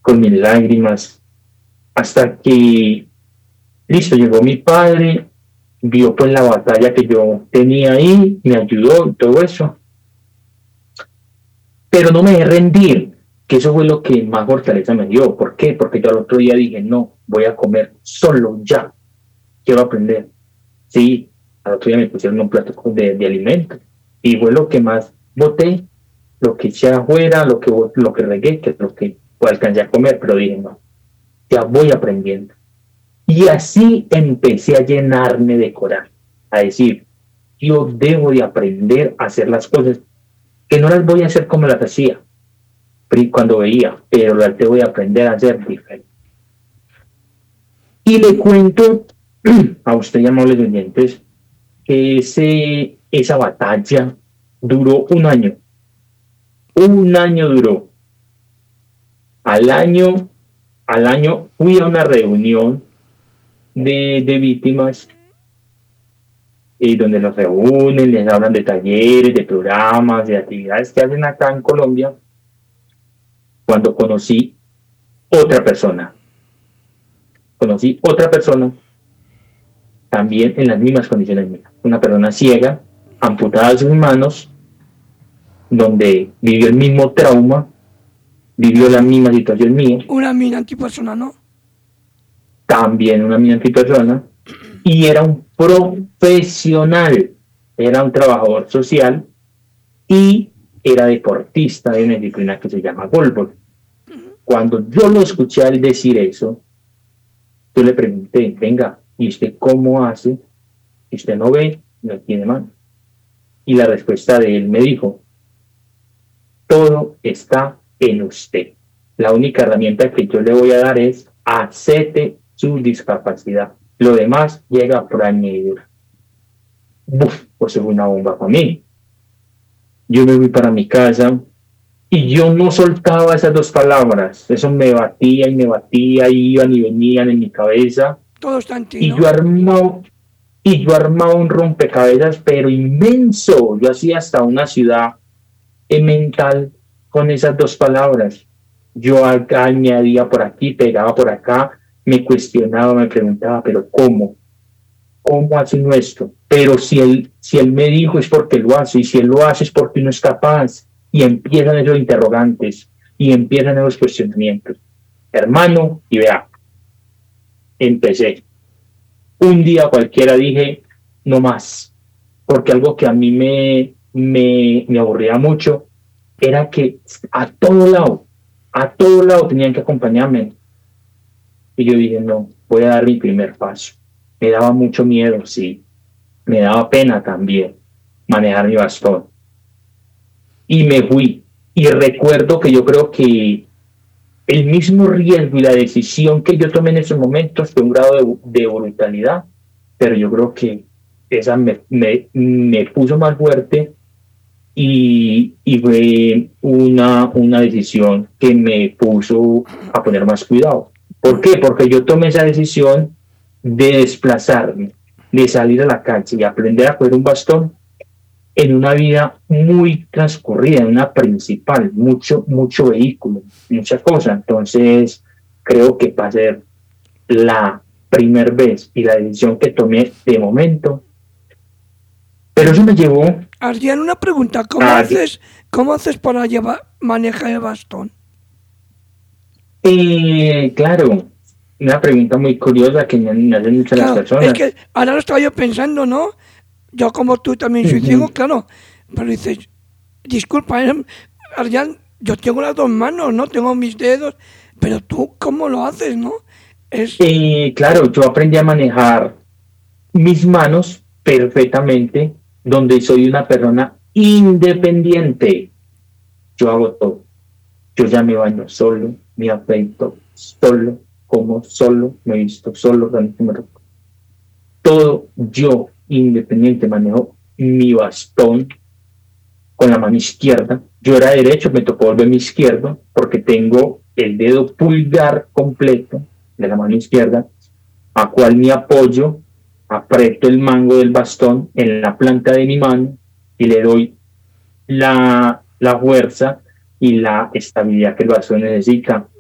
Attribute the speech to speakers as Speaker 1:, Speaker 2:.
Speaker 1: con mis lágrimas, hasta que, listo, llegó mi padre, vio pues la batalla que yo tenía ahí, me ayudó y todo eso, pero no me dejé rendir, que eso fue lo que más fortaleza me dio. ¿Por qué? Porque yo al otro día dije, no, voy a comer solo ya, quiero aprender. Sí, al otro día me pusieron un plato de alimento y fue lo que más boté, lo que eché afuera, lo que regué, que es lo que alcancé a comer, pero dije, no, ya voy aprendiendo. Y así empecé a llenarme de coraje, a decir, yo debo de aprender a hacer las cosas, que no las voy a hacer como las hacía cuando veía, pero las debo de aprender a hacer diferente. Y le cuento a usted, amables oyentes, que esa batalla duró un año. Un año duró. Al año, al año fui a una reunión de víctimas donde los reúnen, les hablan de talleres, de programas, de actividades que hacen acá en Colombia, cuando conocí otra persona. Conocí otra persona también en las mismas condiciones mías. Una persona ciega, amputada de sus manos, donde vivió el mismo trauma, vivió la misma situación mía.
Speaker 2: Una mina antipersona, ¿no?
Speaker 1: También una misma antipersona. Y era un profesional, era un trabajador social y era deportista de una disciplina que se llama golf. Cuando yo lo escuché al decir eso, yo le pregunté, venga, ¿y usted cómo hace? Si usted no ve, no tiene mano. Y la respuesta de él me dijo, todo está en usted. La única herramienta que yo le voy a dar es acepte su discapacidad. Lo demás llega por añadidura. Pues fue una bomba para mí. Yo me fui para mi casa y yo no soltaba esas dos palabras. Eso me batía, iban y venían en mi cabeza.
Speaker 2: Todo está en ti,
Speaker 1: y
Speaker 2: ¿no?
Speaker 1: yo armaba un rompecabezas, pero inmenso. Yo hacía hasta una ciudad mental con esas dos palabras. Yo acá añadía por aquí, pegaba por acá, me cuestionaba, me preguntaba, pero ¿cómo? ¿Cómo hace esto? Pero si él me dijo es porque lo hace, y si él lo hace es porque no es capaz. Y empiezan esos interrogantes, y empiezan esos cuestionamientos. Hermano, y vea, empecé. Un día cualquiera dije, no más, porque algo que a mí me aburría mucho era que a todo lado tenían que acompañarme. Y yo dije, no, voy a dar mi primer paso. Me daba mucho miedo, sí. Me daba pena también manejar mi bastón. Y me fui. Y recuerdo que yo creo que el mismo riesgo y la decisión que yo tomé en esos momentos fue un grado de brutalidad, pero yo creo que esa me puso más fuerte y fue una decisión que me puso a poner más cuidado. ¿Por qué? Porque yo tomé esa decisión de desplazarme, de salir a la calle y aprender a coger un bastón en una vida muy transcurrida, en una principal, mucho vehículo, muchas cosas. Entonces, creo que va a ser la primera vez y la decisión que tomé de momento. Pero eso me llevó
Speaker 2: Adrián, una pregunta, ¿cómo haces para manejar el bastón?
Speaker 1: Claro, una pregunta muy curiosa que me hacen muchas las personas.
Speaker 2: Es que ahora lo estaba yo pensando, ¿no? Yo como tú también soy ciego, claro. Pero dices, disculpa, Adrián, yo tengo las dos manos, ¿no? Tengo mis dedos, pero tú, ¿cómo lo haces, no?
Speaker 1: Claro, yo aprendí a manejar mis manos perfectamente, donde soy una persona independiente. Yo hago todo. Yo ya me baño solo, me afeito solo, como solo, me visto solo, todo yo independiente, manejo mi bastón con la mano izquierda. Yo era derecho, me tocó volverme izquierdo porque tengo el dedo pulgar completo de la mano izquierda, a cual me apoyo, aprieto el mango del bastón en la planta de mi mano y le doy la fuerza y la estabilidad que el bastón necesita.